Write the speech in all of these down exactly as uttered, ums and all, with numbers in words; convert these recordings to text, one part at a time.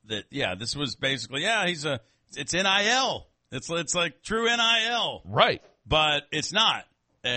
that yeah, this was basically yeah, he's a it's N I L. It's it's like true N I L, right? But it's not,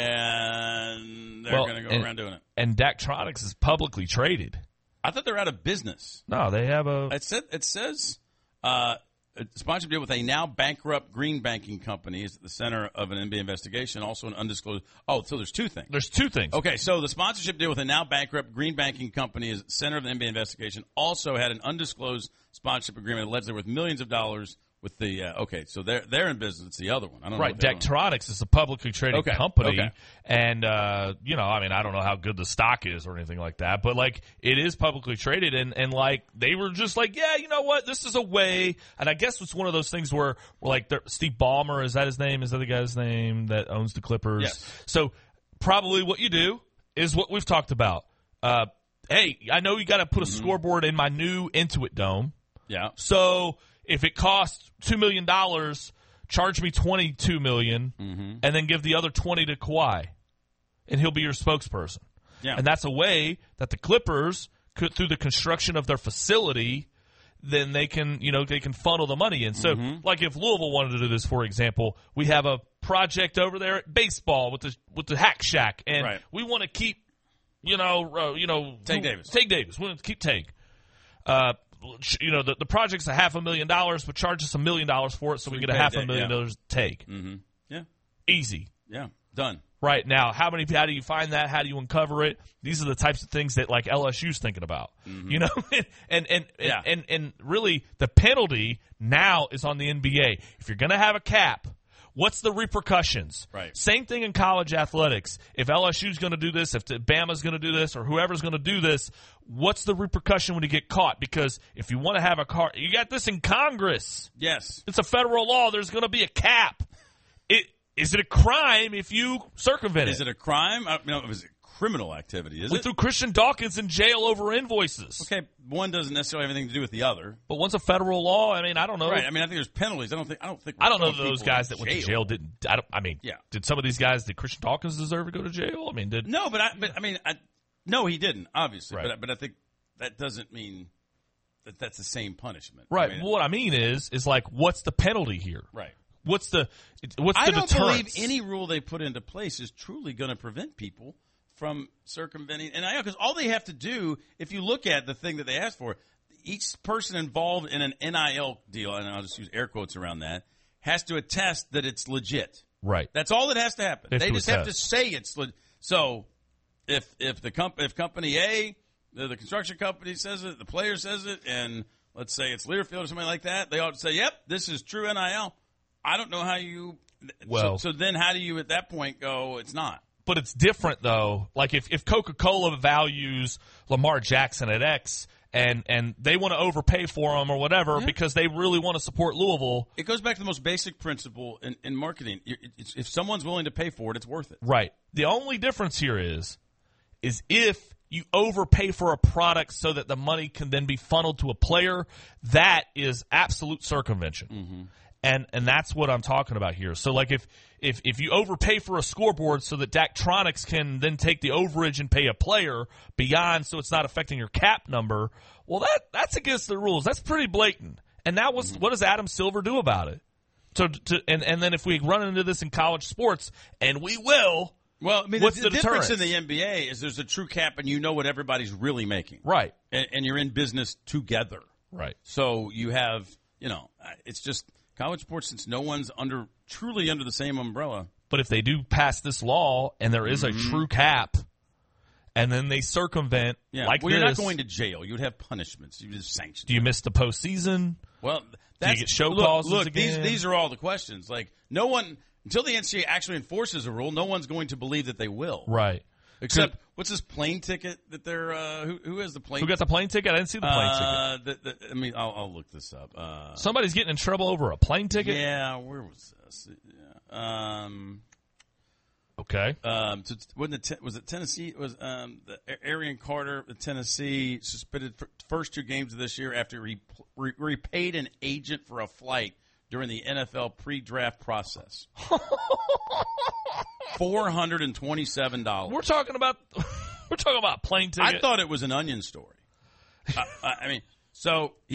and they're well, going to go and, around doing it. And Daktronics is publicly traded. I thought they're out of business. No, they have a. It said it says uh, a sponsorship deal with a now bankrupt green banking company is at the center of an N B A investigation. Also, an undisclosed. Oh, so there's two things. There's two things. Okay, so the sponsorship deal with a now bankrupt green banking company is at the center of the N B A investigation. Also had an undisclosed sponsorship agreement allegedly worth millions of dollars. With the uh, okay, so they're they're in business. It's the other one. I don't know. Right, Daktronics is a publicly traded okay. company, okay. and uh, you know, I mean, I don't know how good the stock is or anything like that, but like it is publicly traded, and and like they were just like, yeah, you know what, this is a way, and I guess it's one of those things where, where like Steve Ballmer, is that his name? Is that the guy's name that owns the Clippers? Yes. So probably what you do is what we've talked about. Uh, hey, I know you got to put a mm-hmm. scoreboard in my new Intuit Dome. Yeah. So if it costs two million dollars, charge me twenty-two million dollars, mm-hmm. and then give the other twenty to Kawhi, and he'll be your spokesperson. Yeah. And that's a way that the Clippers could, through the construction of their facility, then they can, you know, they can funnel the money in. So, mm-hmm. like if Louisville wanted to do this, for example, we have a project over there at baseball with the with the Hack Shack, and right. we want to keep, you know, uh, you know, Tank Davis. Tank Davis. We want to keep Tank. Uh, You know, the, the project's a half a million dollars, but charge us a million dollars for it so we, we get a half a million yeah. dollars take. Mm-hmm. Yeah. Easy. Yeah. Done. Right. Now, how many? How do you find that? How do you uncover it? These are the types of things that like L S U's thinking about. Mm-hmm. You know, and and yeah. and, and and really the penalty now is on the N B A. If you're going to have a cap, what's the repercussions? Right. Same thing in college athletics. If L S U's going to do this, if Bama's going to do this, or whoever's going to do this, what's the repercussion when you get caught? Because if you want to have a car, you got this in Congress. Yes. It's a federal law. There's going to be a cap. It, is it a crime if you circumvent it? Is it a crime? I mean, is it criminal activity, is we it? threw Christian Dawkins in jail over invoices. Okay, one doesn't necessarily have anything to do with the other. But one's a federal law. I mean, I don't know. Right. I mean, I think there's penalties. I don't think. I don't think. I don't know those guys that went jail. to jail didn't. I, don't, I mean, yeah. Did some of these guys? Did Christian Dawkins deserve to go to jail? I mean, did no? But I. But I mean, I, no, he didn't. Obviously, right. but but I think that doesn't mean that that's the same punishment. Right. I mean, well, what I mean is, is like, what's the penalty here? Right. What's the what's the I don't deterrence? believe any rule they put into place is truly going to prevent people from circumventing N I L, because all they have to do, if you look at the thing that they asked for, each person involved in an N I L deal, and I'll just use air quotes around that, has to attest that it's legit. Right. That's all that has to happen. They, they have just attest. have to say it's legit. So if if the comp- if company A, the, the construction company says it, the player says it, and let's say it's Learfield or something like that, they ought to say, yep, this is true N I L. I don't know how you well, so, so then how do you at that point go, it's not? But it's different, though. Like, if, if Coca-Cola values Lamar Jackson at X and, and they want to overpay for him or whatever yeah. because they really want to support Louisville. It goes back to the most basic principle in, in marketing. It's, if someone's willing to pay for it, it's worth it. Right. The only difference here is, is if you overpay for a product so that the money can then be funneled to a player, that is absolute circumvention. Mm-hmm. And and that's what I'm talking about here. So, like, if, if if you overpay for a scoreboard so that Daktronics can then take the overage and pay a player beyond so it's not affecting your cap number, well, that that's against the rules. That's pretty blatant. And now what's, mm-hmm. what does Adam Silver do about it? So, to, and, and then if we run into this in college sports, and we will, well, I mean, what's the, the, the difference in the N B A is there's a true cap and you know what everybody's really making. Right. And, and you're in business together. Right. So you have, you know, it's just – college sports, since no one's under truly under the same umbrella. But if they do pass this law and there is mm-hmm. a true cap, and then they circumvent yeah. like well, this. You're not going to jail. You would have punishments. You would have sanctions. Do you miss the postseason? Well, do that's, you get show look, causes look, again? These, these are all the questions. Like, no one, until the N C double A actually enforces a rule, no one's going to believe that they will. Right. Except, what's this plane ticket that they're, uh, who, who has the plane Who got the plane ticket? I didn't see the plane uh, ticket. The, the, I mean, I'll, I'll look this up. Uh, Somebody's getting in trouble over a plane ticket? Yeah, where was this? Yeah. Um, okay. Um, so wasn't it, was it Tennessee? It was um, the Arian Carter, the Tennessee, suspended for first two games of this year after he re- repaid an agent for a flight during the N F L pre-draft process. Four hundred and twenty-seven dollars. We're talking about we're talking about plane ticket. I thought it was an Onion story. I, I mean, so he